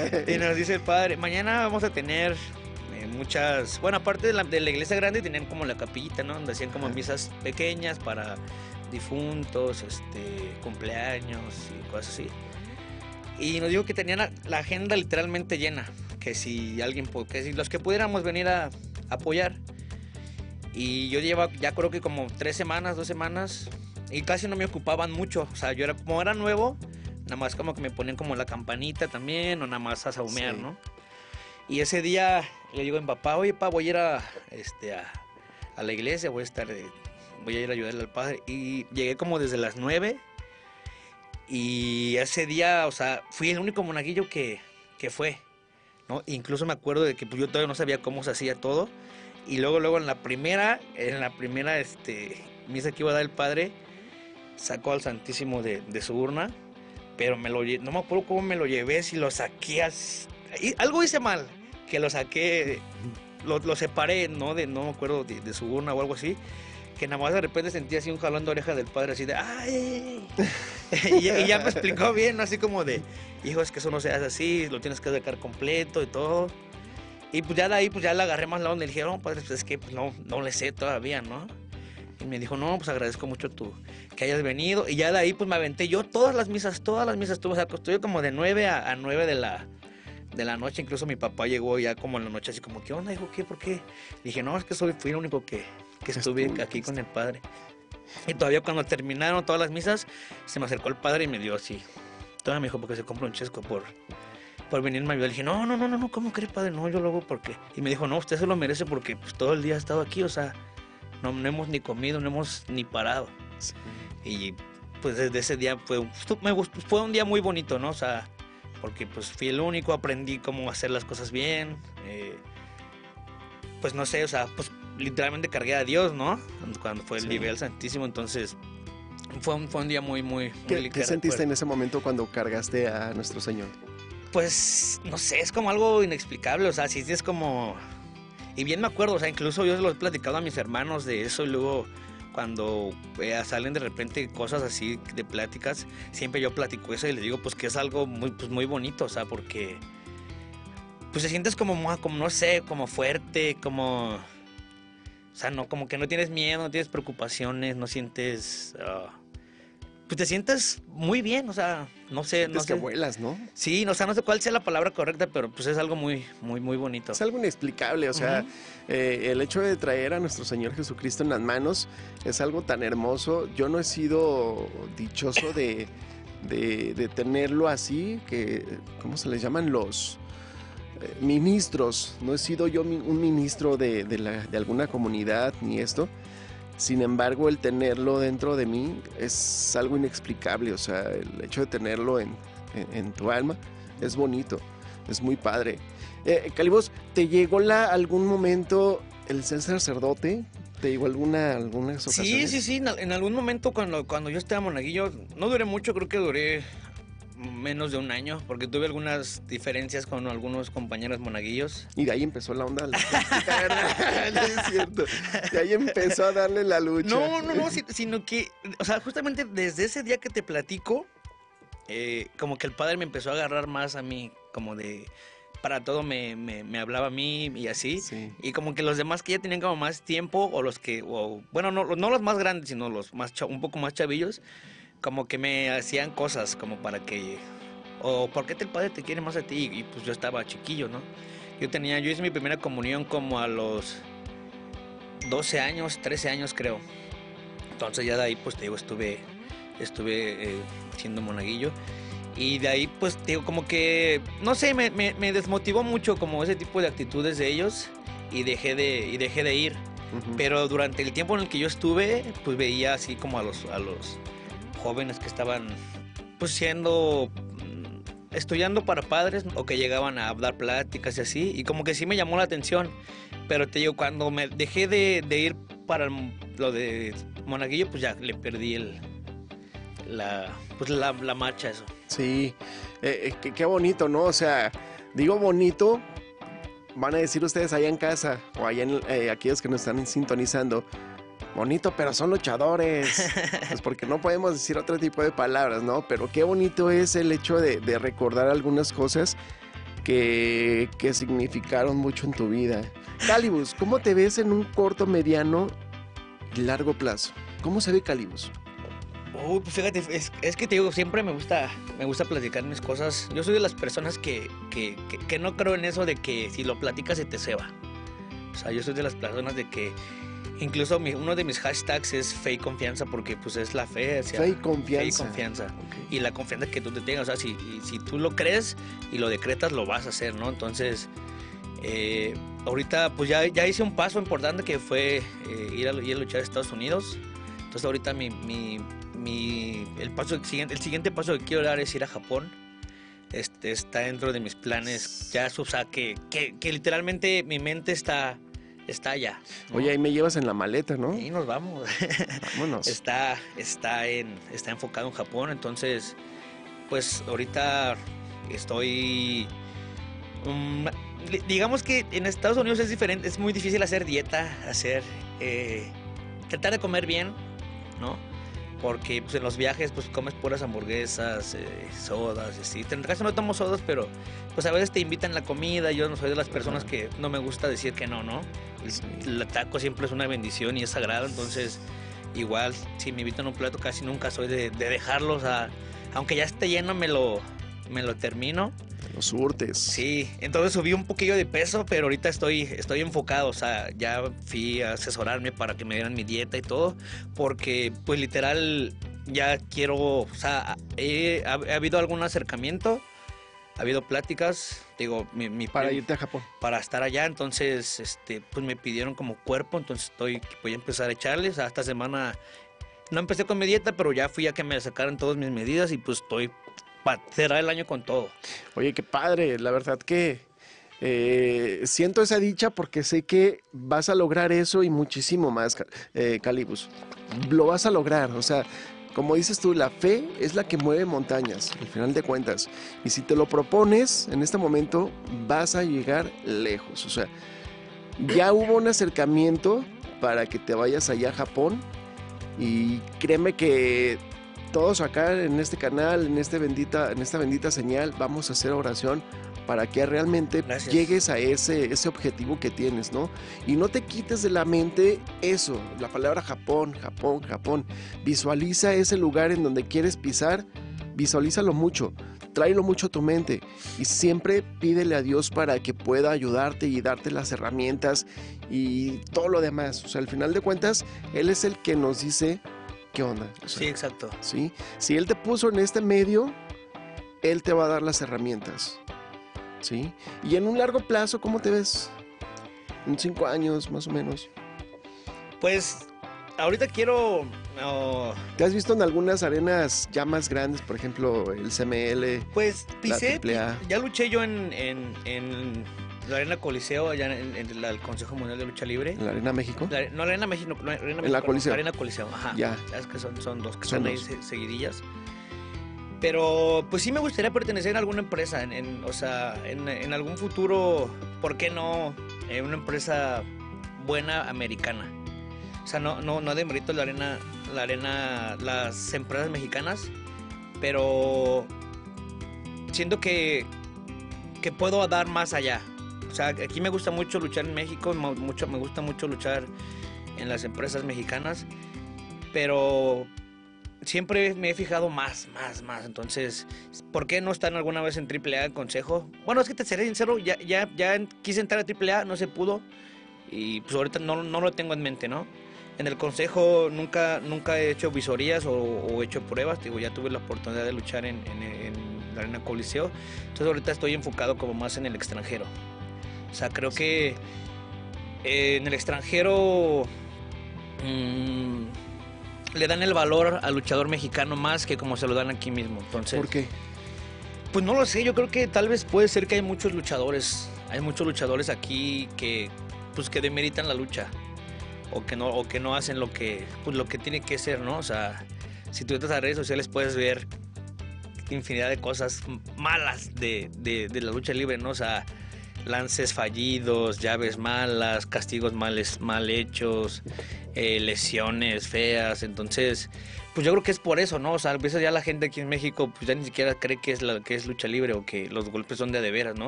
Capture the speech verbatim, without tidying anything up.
Y nos dice el padre, mañana vamos a tener eh, muchas... Bueno, aparte de la, de la iglesia grande, tenían como la capillita, ¿no? Donde hacían como misas pequeñas para difuntos, este, cumpleaños y cosas así. Y nos dijo que tenían la, la agenda literalmente llena, que si alguien, que si los que pudiéramos venir a, a apoyar. Y yo llevaba ya creo que como tres semanas, dos semanas, y casi no me ocupaban mucho. O sea, yo era, como era nuevo, nada más como que me ponían como la campanita también, o nada más a saumear, sí. ¿no? Y ese día le digo a mi papá, oye, papá, voy a ir a, este, a, a la iglesia, voy a estar, voy a ir a ayudarle al padre. Y llegué como desde las nueve. Y ese día, o sea, fui el único monaguillo que, que fue, ¿no? Incluso me acuerdo de que pues, yo todavía no sabía cómo se hacía todo. Y luego, luego en la primera, en la primera este, misa que iba a dar el padre, sacó al Santísimo de, de su urna, pero me lo, no me acuerdo cómo me lo llevé, si lo saqué así, y algo hice mal, que lo saqué, lo, lo separé, ¿no? De, no me acuerdo de, de su urna o algo así. Que nada más de repente sentí así un jalón de oreja del padre, así de ¡ay! y, ya, y ya me explicó bien, ¿no? Así como de, hijo, es que eso no se hace así, lo tienes que sacar completo y todo. Y pues ya de ahí, pues ya le agarré más la onda y le dije, no, padre, pues es que pues, no, no le sé todavía, ¿no? Y me dijo, no, pues agradezco mucho tú que hayas venido. Y ya de ahí, pues me aventé yo todas las misas, todas las misas, tuve, o sea, estuve como de nueve a nueve de la... de la noche. Incluso mi papá llegó ya como en la noche así como, ¿qué onda, hijo? ¿Qué? ¿Por qué? Le dije, no, es que soy, fui el único que, que estuve aquí con el padre. Y todavía cuando terminaron todas las misas, se me acercó el padre y me dio así. Todavía me dijo, porque se compró un chesco por, por venirme a ayudar. Le dije, no, no, no, no, ¿cómo cree, padre? No, yo lo hago porque... Y me dijo, no, usted se lo merece porque pues, todo el día ha estado aquí, o sea, no, no hemos ni comido, no hemos ni parado. Sí. Y pues desde ese día fue, me gustó, fue un día muy bonito, ¿no? O sea, porque pues fui el único, aprendí cómo hacer las cosas bien, eh, pues no sé, o sea, pues literalmente cargué a Dios, ¿no? Cuando fue el sí. nivel santísimo, entonces fue un, fue un día muy, muy... ¿Qué, muy ¿qué sentiste en ese momento cuando cargaste a nuestro Señor? Pues, no sé, es como algo inexplicable, o sea, sí es como... Y bien me acuerdo, o sea, incluso yo se lo he platicado a mis hermanos de eso y luego... Cuando eh, salen de repente cosas así de pláticas, siempre yo platico eso y les digo pues que es algo muy, pues, muy bonito, o sea, porque pues te sientes como, como, no sé, como fuerte, como, o sea, no, como que no tienes miedo, no tienes preocupaciones, no sientes, uh, pues te sientes muy bien, o sea, no sé. Sientes no sé. que vuelas, ¿no? Sí, o sea, no sé cuál sea la palabra correcta, pero pues es algo muy, muy, muy bonito. Es algo inexplicable, o sea, uh-huh. eh, el hecho de traer a nuestro Señor Jesucristo en las manos es algo tan hermoso. Yo no he sido dichoso de, de, de tenerlo así, que, ¿cómo se les llaman? Los eh, ministros. No he sido yo un ministro de, de, la, de alguna comunidad ni esto. Sin embargo, el tenerlo dentro de mí es algo inexplicable, o sea, el hecho de tenerlo en, en, en tu alma es bonito, es muy padre. Eh, Calibos, ¿te llegó la, algún momento el ser sacerdote? ¿Te llegó alguna, algunas ocasiones? Sí, sí, sí, en algún momento cuando, cuando yo estaba monaguillo, no duré mucho, creo que duré menos de un año, porque tuve algunas diferencias con algunos compañeros monaguillos. Y de ahí empezó la onda. La no es cierto. De ahí empezó a darle la lucha. No, no, no, sino que, o sea, justamente desde ese día que te platico, eh, como que el padre me empezó a agarrar más a mí, como de, para todo me, me, me hablaba a mí y así. Sí. Y como que los demás que ya tenían como más tiempo, o los que, o, bueno, no, no los más grandes, sino los más, un poco más chavillos, como que me hacían cosas como para que, o ¿por qué el padre te quiere más a ti? Y pues yo estaba chiquillo, ¿no? Yo tenía, yo hice mi primera comunión como a los doce años, trece años creo. Entonces ya de ahí pues te digo, estuve, estuve eh, siendo monaguillo. Y de ahí pues te digo como que, no sé, me, me, me desmotivó mucho como ese tipo de actitudes de ellos y dejé de, y dejé de ir. Uh-huh. Pero durante el tiempo en el que yo estuve, pues veía así como a los... A los jóvenes que estaban pues siendo estudiando para padres o que llegaban a dar pláticas y así, y como que sí me llamó la atención, pero te digo, cuando me dejé de, de ir para el, lo de monaguillo, pues ya le perdí el la pues la, la marcha eso. Sí, eh, qué, qué bonito, ¿no? O sea, digo bonito, van a decir ustedes allá en casa o allá en eh, aquellos que nos están sintonizando, bonito, pero son luchadores, pues porque no podemos decir otro tipo de palabras, ¿no? Pero qué bonito es el hecho de, de recordar algunas cosas que, que significaron mucho en tu vida. Calibus, ¿cómo te ves en un corto, mediano y largo plazo? ¿Cómo se ve Calibus? Uy, pues fíjate, es, es que te digo, siempre me gusta, me gusta platicar mis cosas. Yo soy de las personas que, que, que, que no creo en eso de que si lo platicas se te ceba. O sea, yo soy de las personas de que incluso mi, uno de mis hashtags es fe y confianza, porque pues es la fe. O sea, fe y confianza. Fe y confianza. Okay. Y la confianza que tú te tengas. O sea, si, si tú lo crees y lo decretas, lo vas a hacer, ¿no? Entonces, eh, ahorita pues ya, ya hice un paso importante que fue eh, ir, a, ir a luchar a Estados Unidos. Entonces ahorita mi, mi, mi, el, paso, el, siguiente, el siguiente paso que quiero dar es ir a Japón. Este, está dentro de mis planes. Ya, o sea, que, que, que literalmente mi mente está, está allá, ¿no? Oye, ahí me llevas en la maleta, ¿no? Ahí nos vamos. Vámonos. Está, está, en, está enfocado en Japón, entonces, pues ahorita estoy... Um, digamos que en Estados Unidos es diferente, es muy difícil hacer dieta, hacer... Eh, tratar de comer bien, ¿no? Porque pues, en los viajes pues comes puras hamburguesas, eh, sodas, así. En caso no tomo sodas, pero pues a veces te invitan la comida. Yo no soy de las personas que no me gusta decir que no, ¿no? Sí. El taco siempre es una bendición y es sagrado, entonces igual si me invitan un plato casi nunca soy de, de dejarlo, o sea, aunque ya esté lleno me lo, me lo termino. Los surtes. Sí, entonces subí un poquillo de peso, pero ahorita estoy, estoy enfocado, o sea, ya fui a asesorarme para que me dieran mi dieta y todo, porque pues literal ya quiero, o sea, he, ha, ha habido algún acercamiento, ha habido pláticas, digo, mi, mi para irte a Japón. Para estar allá, entonces, este, pues me pidieron como cuerpo, entonces estoy, voy a empezar a echarles, o sea, esta semana no empecé con mi dieta, pero ya fui a que me sacaran todas mis medidas y pues estoy... para cerrar el año con todo. Oye, qué padre, la verdad que eh, siento esa dicha porque sé que vas a lograr eso y muchísimo más, eh, Calibus. Lo vas a lograr, o sea, como dices tú, la fe es la que mueve montañas, al final de cuentas. Y si te lo propones, en este momento vas a llegar lejos. O sea, ya hubo un acercamiento para que te vayas allá a Japón y créeme que... todos acá en este canal, en, este bendita, en esta bendita señal, vamos a hacer oración para que realmente Gracias. llegues a ese, ese objetivo que tienes, ¿no? Y no te quites de la mente eso, la palabra Japón, Japón, Japón. Visualiza ese lugar en donde quieres pisar, visualízalo mucho, tráelo mucho a tu mente y siempre pídele a Dios para que pueda ayudarte y darte las herramientas y todo lo demás. O sea, al final de cuentas, Él es el que nos dice... ¿qué onda? O sea, sí, exacto. ¿sí? Si Él te puso en este medio, Él te va a dar las herramientas, ¿sí? Y en un largo plazo, ¿cómo te ves? En cinco años, más o menos. Pues, ahorita quiero... Oh, ¿te has visto en algunas arenas ya más grandes? Por ejemplo, el C M L, pues, pisé, la triple A. ya luché yo en... en, en... la Arena Coliseo, allá en, en, en el Consejo Mundial de Lucha Libre. ¿En la Arena México? La, no, la Arena México, no, la Arena en México, la Coliseo. La Arena Coliseo, ajá. Ya. Sabes que son, son dos, que son, son ahí dos. seguidillas. Pero, pues sí me gustaría pertenecer a alguna empresa, en, en, o sea, en, en algún futuro, ¿por qué no? Eh, una empresa buena americana. O sea, no, no, no demerito la arena, la arena, las empresas mexicanas, pero siento que, que puedo dar más allá. O sea, aquí me gusta mucho luchar en México, mucho, me gusta mucho luchar en las empresas mexicanas, pero siempre me he fijado más, más, más. Entonces, ¿por qué no estar alguna vez en triple A, el Consejo? Bueno, es que te seré sincero, ya, ya, ya quise entrar a triple A, no se pudo, y pues ahorita no, no lo tengo en mente, ¿no? En el Consejo nunca, nunca he hecho visorías o, o he hecho pruebas, digo, ya tuve la oportunidad de luchar en, en, en la Arena Coliseo, entonces ahorita estoy enfocado como más en el extranjero. O sea, creo que eh, en el extranjero mmm, le dan el valor al luchador mexicano más que como se lo dan aquí mismo. Entonces, ¿por qué? Pues no lo sé, yo creo que tal vez puede ser que hay muchos luchadores, hay muchos luchadores aquí que, pues, que demeritan la lucha o que no, o que no hacen lo que, pues, lo que tiene que ser, ¿no? O sea, si tú entras a redes sociales puedes ver infinidad de cosas malas de, de, de la lucha libre, ¿no? O sea, lances fallidos, llaves malas, castigos males, mal hechos, eh, lesiones feas. Entonces, pues yo creo que es por eso, ¿no? O sea, a veces ya la gente aquí en México pues ya ni siquiera cree que es, la, que es lucha libre o que los golpes son de a de veras, ¿no?